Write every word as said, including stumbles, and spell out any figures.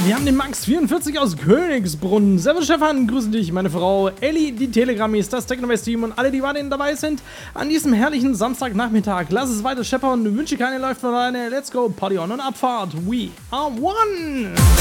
Wir haben den Max vierundvierzig aus Königsbrunn. Servus Stefan, grüße dich, meine Frau Elli, die Telegrammis, das Technovest-Team und alle, die weiterhin dabei sind. An diesem herrlichen Samstagnachmittag. Lass es weiter scheppern, wünsche keine läuft von alleine. Let's go, Party on und Abfahrt. We are one!